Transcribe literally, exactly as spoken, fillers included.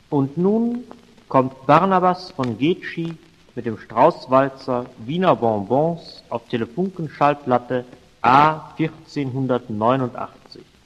Und nun kommt Barnabas von Getschi mit dem Straußwalzer Wiener Bonbons auf Telefunken-Schallplatte A vierzehnhundertneunundachtzig.